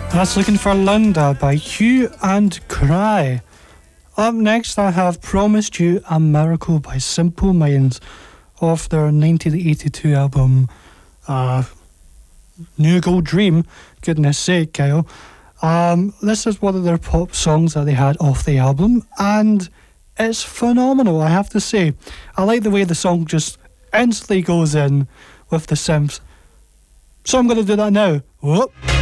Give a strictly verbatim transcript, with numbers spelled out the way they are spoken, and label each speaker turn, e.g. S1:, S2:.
S1: That's Looking for Linda by Hue and Cry. Up next, I have Promised You a Miracle by Simple Minds off their nineteen eighty-two album, uh, New Gold Dream. Goodness sake, Kyle. Um, this is one of their pop songs that they had off the album, and it's phenomenal, I have to say. I like the way the song just instantly goes in with the synths. So I'm going to do that now. Whoop.